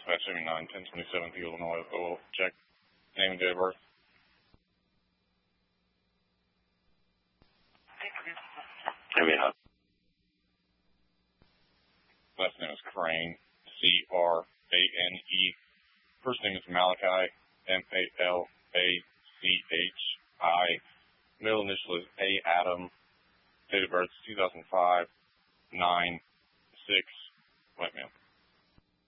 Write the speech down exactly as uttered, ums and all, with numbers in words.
dispatch seventy-nine, ten twenty-seven, Illinois. Oh, check. Name and date of birth. I mean, uh, last name is Crane, C R A N E. First name is Malachi, M A L A C H I. Middle initial is A. Adam. Date of birth is two thousand five, nine, six. White male.